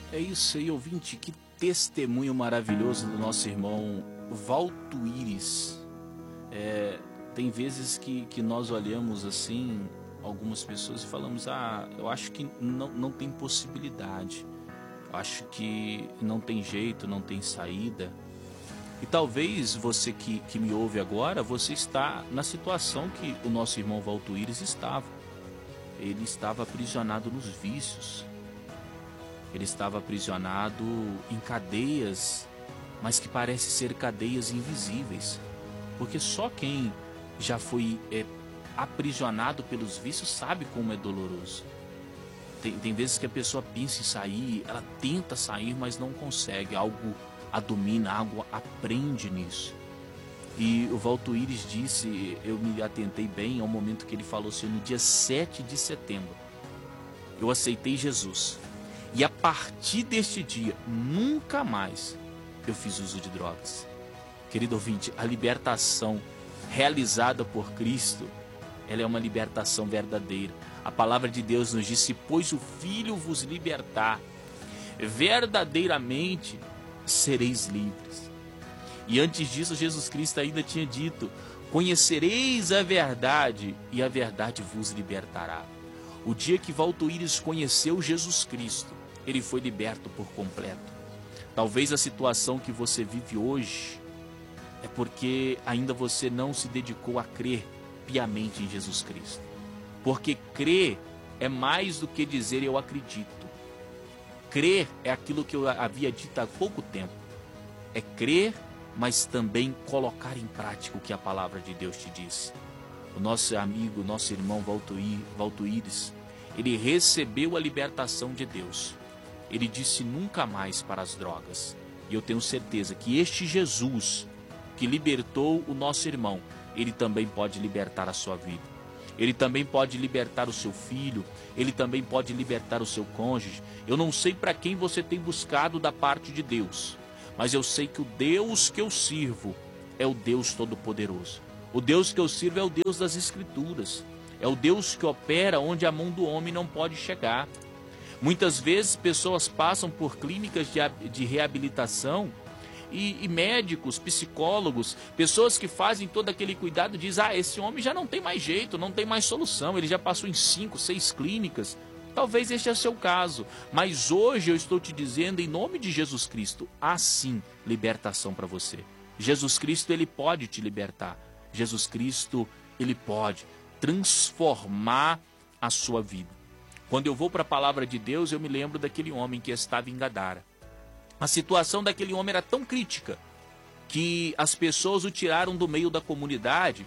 É isso aí, ouvinte, que testemunho maravilhoso do nosso irmão Valtuíris. Tem vezes que nós olhamos assim, algumas pessoas, e falamos, eu acho que não tem possibilidade, eu acho que não tem jeito, não tem saída. E talvez você que me ouve agora, você está na situação que o nosso irmão Valtuíris estava. Ele estava aprisionado nos vícios. Ele estava aprisionado em cadeias, mas que parecem ser cadeias invisíveis. Porque só quem já foi aprisionado pelos vícios sabe como é doloroso. Tem vezes que a pessoa pensa em sair, ela tenta sair, mas não consegue. Algo a domina, algo a prende nisso. E o Valtuíris disse, eu me atentei bem ao momento que ele falou assim, no dia 7 de setembro, eu aceitei Jesus. E a partir deste dia, nunca mais eu fiz uso de drogas. Querido ouvinte, a libertação realizada por Cristo, ela é uma libertação verdadeira. A palavra de Deus nos diz, se pois o Filho vos libertar, verdadeiramente sereis livres. E antes disso, Jesus Cristo ainda tinha dito, conhecereis a verdade e a verdade vos libertará. O dia que Valtuíris conheceu Jesus Cristo, ele foi liberto por completo. Talvez a situação que você vive hoje é porque ainda você não se dedicou a crer piamente em Jesus Cristo. Porque crer é mais do que dizer eu acredito. Crer é aquilo que eu havia dito há pouco tempo. É crer, mas também colocar em prática o que a palavra de Deus te diz. O nosso amigo, nosso irmão Valtuíris, ele recebeu a libertação de Deus. Ele disse nunca mais para as drogas. E eu tenho certeza que este Jesus que libertou o nosso irmão, ele também pode libertar a sua vida. Ele também pode libertar o seu filho, ele também pode libertar o seu cônjuge. Eu não sei para quem você tem buscado da parte de Deus, mas eu sei que o Deus que eu sirvo é o Deus Todo-Poderoso. O Deus que eu sirvo é o Deus das Escrituras. É o Deus que opera onde a mão do homem não pode chegar. Muitas vezes pessoas passam por clínicas de reabilitação e médicos, psicólogos, pessoas que fazem todo aquele cuidado, dizem, esse homem já não tem mais jeito, não tem mais solução, ele já passou em 5, 6 clínicas. Talvez este é o seu caso, mas hoje eu estou te dizendo, em nome de Jesus Cristo, há sim libertação para você. Jesus Cristo, ele pode te libertar. Jesus Cristo, ele pode transformar a sua vida. Quando eu vou para a palavra de Deus, eu me lembro daquele homem que estava em Gadara. A situação daquele homem era tão crítica que as pessoas o tiraram do meio da comunidade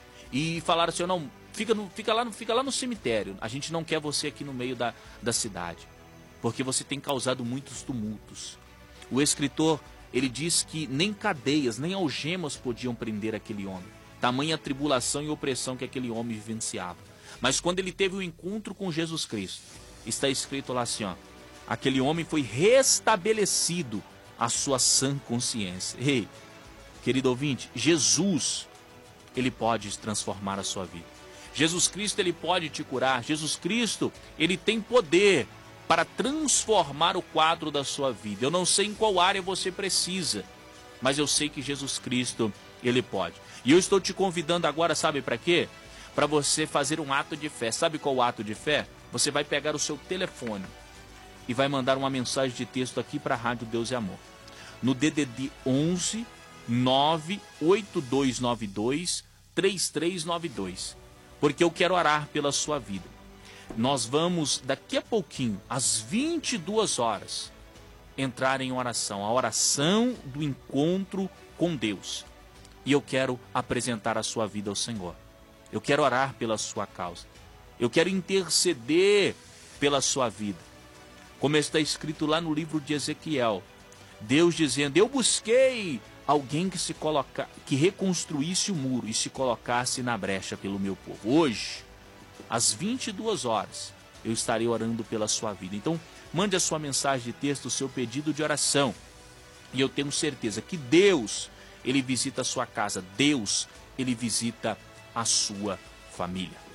e falaram assim, não, fica lá no cemitério, a gente não quer você aqui no meio da cidade, porque você tem causado muitos tumultos. O escritor, ele diz que nem cadeias, nem algemas podiam prender aquele homem, tamanha tribulação e opressão que aquele homem vivenciava. Mas quando ele teve um encontro com Jesus Cristo, está escrito lá assim, aquele homem foi restabelecido a sua sã consciência. Ei, querido ouvinte, Jesus, ele pode transformar a sua vida. Jesus Cristo, ele pode te curar. Jesus Cristo, ele tem poder para transformar o quadro da sua vida. Eu não sei em qual área você precisa, mas eu sei que Jesus Cristo, ele pode. E eu estou te convidando agora, sabe para quê? Para você fazer um ato de fé. Sabe qual o ato de fé? Você vai pegar o seu telefone e vai mandar uma mensagem de texto aqui para a Rádio Deus e Amor. No DDD 11 98292 3392. Porque eu quero orar pela sua vida. Nós vamos, daqui a pouquinho, às 22 horas, entrar em oração. A oração do encontro com Deus. E eu quero apresentar a sua vida ao Senhor. Eu quero orar pela sua causa. Eu quero interceder pela sua vida. Como está escrito lá no livro de Ezequiel, Deus dizendo, eu busquei alguém que reconstruísse o muro e se colocasse na brecha pelo meu povo. Hoje, às 22 horas, eu estarei orando pela sua vida. Então, mande a sua mensagem de texto, o seu pedido de oração. E eu tenho certeza que Deus, ele visita a sua casa. Deus, ele visita a sua família.